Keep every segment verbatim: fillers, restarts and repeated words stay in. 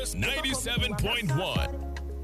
ninety-seven point one.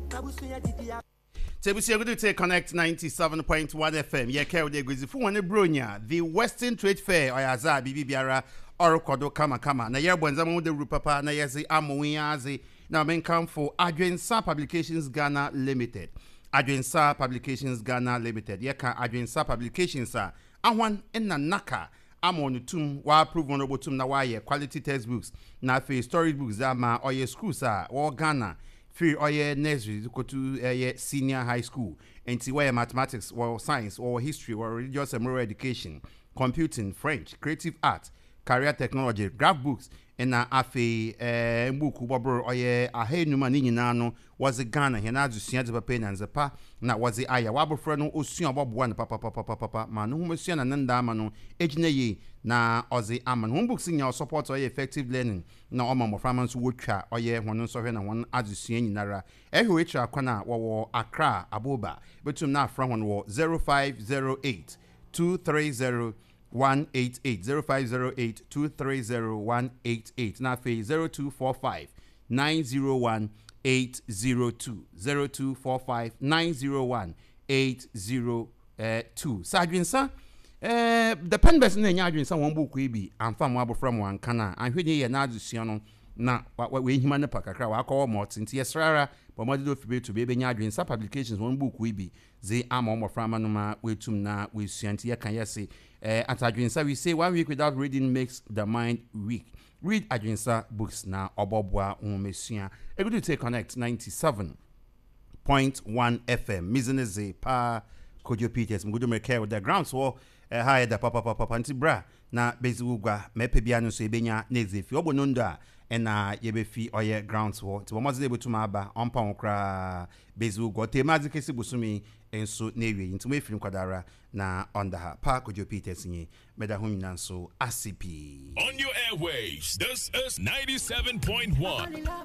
Tebusi are going to take Connect ninety-seven point one F M. Yeah, carry the Grizzly one Bronya. The Western Trade Fair, Oyaza, Bibi Biara, Orokodo, Kama Kama. Na year Bonzamu de Rupapa, na yazi Amuyazi. Now, men come for Adriansa Publications Ghana Limited. Adriansa Publications Ghana Limited. Yeka Adriansa Publications, sir. Awan en na naka. Amon tum wa approve on robotum na wa ye quality textbooks. Na fe storybooks ama oye school sir. Wa Ghana. Free oye nursery go to uh, senior high school. Enti where mathematics or science or history or religious and moral education, computing, French, creative art, career technology, graph books, and na afe eh mbuku bobro oye ahe numa ni nyina no was Ghana he na adusua de papa na nzepa na was aya wabofro no osua boboa na papa papa papa ma no humosua na nda ama no ejina yi na oze ama no books nya support oye effective learning na oma moframa so wotwa oye hono so hwe na won adusua nyinara ehwe etra kwana wo Accra Aboba betum na afra hono wo zero five zero eight two three zero one eight eight zero five zero eight two three zero one eight eight na fe zero two four five nine zero one eight zero two zero two four five nine zero one eight zero two Sadwinsa eh the pen best na nya adwinsa won book e bi amfa mo abofra mo anka na ahwede ye na adusua no na we hima ne pakakra wa akọ mo tinti esrara but mo do fibe to be nya adwinsa publications won book e bi ze ama mo frama no ma wetum na we suanti ye kan yese eh at adwinsa we say one week without reading makes the mind weak. Read adwinsa books na obobwa umesua. E go to take Connect ninety-seven point one F M Mizeneze pa Kojo Peters mgudu meke with the ground so eh ha da papa papa anti bra na bezugwa mepe bia no so ebenya nezefi obononda ena yebefi oye ground so ti bomo ze betuma aba ompa nkra bezugwa temazi kesi busumi enso newe nti we film kwadara na under her pa Kojo Peters nyi meda hu nyina so A C P On your airwaves, this is ninety-seven point one.